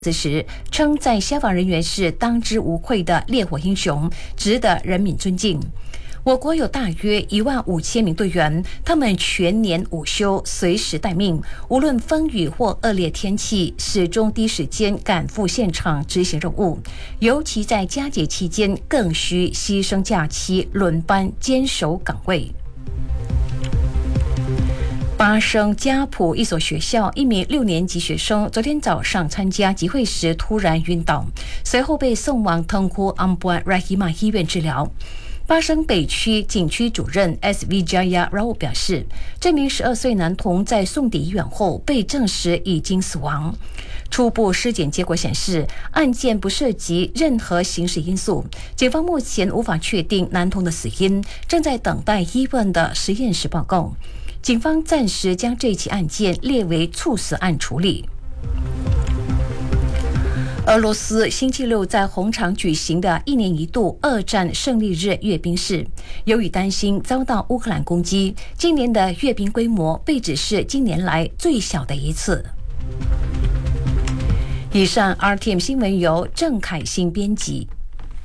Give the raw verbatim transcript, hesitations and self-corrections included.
此时称在消防人员是当之无愧的烈火英雄，值得人民尊敬。我国有大约一万五千名队员，他们全年午休，随时待命，无论风雨或恶劣天气，始终第一时间赶赴现场执行任务。尤其在佳节期间，更需牺牲假期，轮班坚守岗位。巴生嘉普一所学校，一名六年级学生昨天早上参加集会时突然晕倒，随后被送往腾库 Ampuan Rahimah 医院治疗。巴生北区警区主任 S Vijaya Rao 表示，这名十二岁男童在送抵医院后被证实已经死亡。初步尸检结果显示，案件不涉及任何刑事因素，警方目前无法确定男童的死因，正在等待医院的实验室报告。警方暂时将这起案件列为猝死案处理。俄罗斯星期六在红场举行的一年一度二战胜利日阅兵式，由于担心遭到乌克兰攻击，今年的阅兵规模被指是近年来最小的一次。以上 R T M 新闻由郑凯欣编辑。